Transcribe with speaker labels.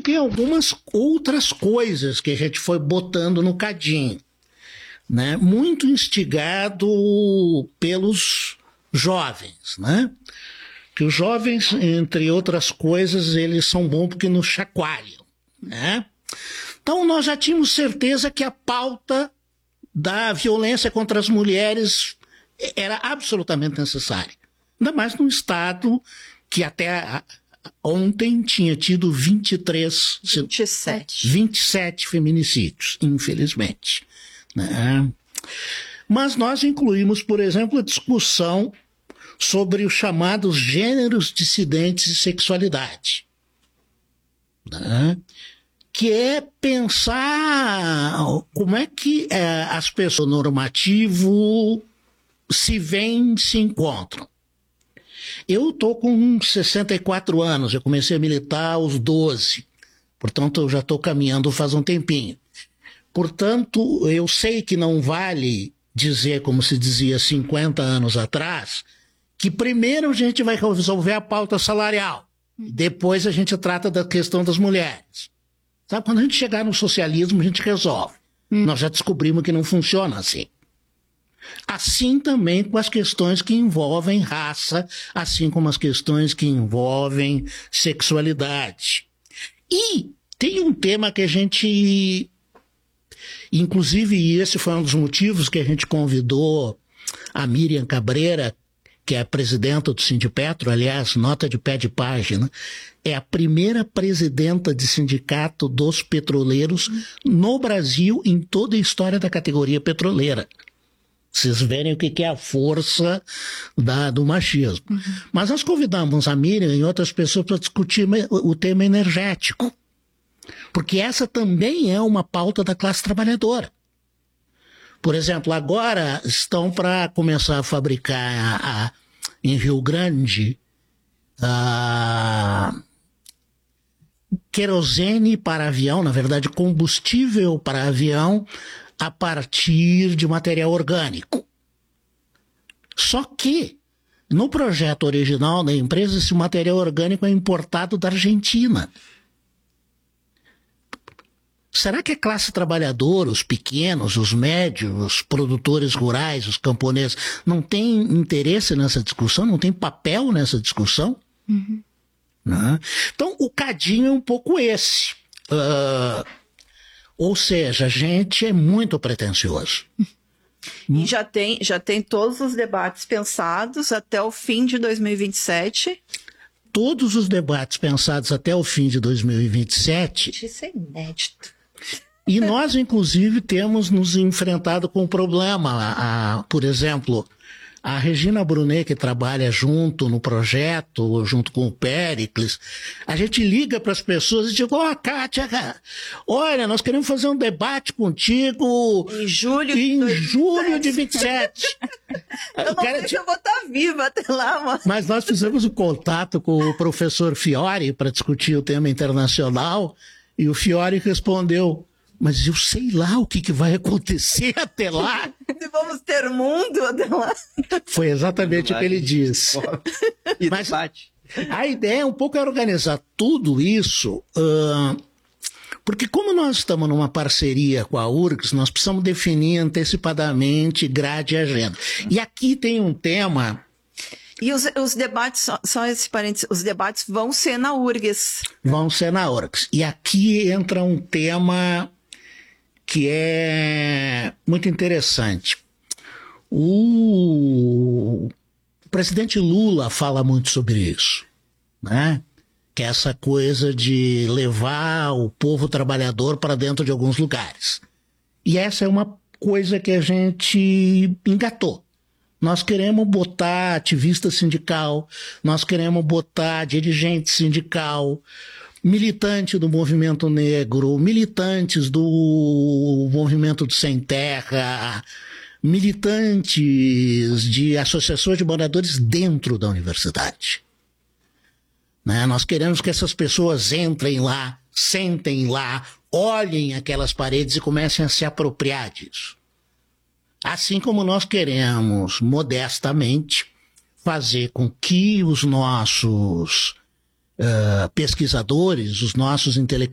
Speaker 1: tem algumas outras coisas que a gente foi botando no cadinho, né? Muito instigado pelos jovens, né? Que os jovens, entre outras coisas, eles são bons porque nos chacoalham, né? Então nós já tínhamos certeza que a pauta da violência contra as mulheres era absolutamente necessária. Ainda mais num estado que até ontem tinha tido 27 feminicídios, infelizmente, né? Mas nós incluímos, por exemplo, a discussão sobre os chamados gêneros dissidentes de sexualidade, né? Que é pensar como é que as pessoas normativo se veem, se encontram. Eu estou com 64 anos, eu comecei a militar aos 12, portanto eu já estou caminhando faz um tempinho. Portanto, eu sei que não vale dizer, como se dizia 50 anos atrás, que primeiro a gente vai resolver a pauta salarial, depois a gente trata da questão das mulheres. Sabe, quando a gente chegar no socialismo, a gente resolve. Nós já descobrimos que não funciona assim. Assim também com as questões que envolvem raça, assim como as questões que envolvem sexualidade. E tem um tema que a gente, inclusive esse foi um dos motivos que a gente convidou a Miriam Cabreira, que é a presidenta do Sindipetro, aliás, nota de pé de página, é a primeira presidenta de sindicato dos petroleiros no Brasil em toda a história da categoria petroleira. Vocês verem o que é a força do machismo. Mas nós convidamos a Miriam e outras pessoas para discutir o tema energético, porque essa também é uma pauta da classe trabalhadora. Por exemplo, agora estão para começar a fabricar em Rio Grande querosene para avião, na verdade combustível para avião, a partir de material orgânico. Só que, no projeto original da empresa, esse material orgânico é importado da Argentina. Será que a classe trabalhadora, os pequenos, os médios, os produtores rurais, os camponeses, não tem interesse nessa discussão, não tem papel nessa discussão? Né? Então, o cadinho é um pouco esse. Ou seja, a gente é muito pretensioso.
Speaker 2: E já tem todos os debates pensados até o fim de 2027?
Speaker 1: Todos os debates pensados até o fim de 2027.
Speaker 2: Isso é inédito.
Speaker 1: E nós, inclusive, temos nos enfrentado com um problema. Por exemplo, a Regina Brunet, que trabalha junto no projeto, junto com o Péricles, a gente liga para as pessoas e diz: Kátia, olha, nós queremos fazer um debate contigo
Speaker 2: em julho
Speaker 1: de 27.
Speaker 2: Eu não sei se eu vou estar viva até lá, mano.
Speaker 1: Mas nós fizemos um contato com o professor Fiore para discutir o tema internacional, e o Fiore respondeu: mas eu sei lá o que vai acontecer até lá.
Speaker 2: Se vamos ter mundo até lá.
Speaker 1: Foi exatamente o que ele disse. Mas a ideia um pouco é organizar tudo isso, porque como nós estamos numa parceria com a URGS, nós precisamos definir antecipadamente grade e agenda. E aqui tem um tema...
Speaker 2: E os debates, só esse parênteses, os debates vão ser na URGS.
Speaker 1: Vão ser na URGS. E aqui entra um tema que é muito interessante. O presidente Lula fala muito sobre isso, né? Que é essa coisa de levar o povo trabalhador para dentro de alguns lugares. E essa é uma coisa que a gente engatou. Nós queremos botar ativista sindical, nós queremos botar dirigente sindical, militante do movimento negro, militantes do movimento do Sem Terra, militantes de associações de moradores dentro da universidade. Né? Nós queremos que essas pessoas entrem lá, sentem lá, olhem aquelas paredes e comecem a se apropriar disso. Assim como nós queremos, modestamente, fazer com que os nossos pesquisadores, os nossos intelectuais,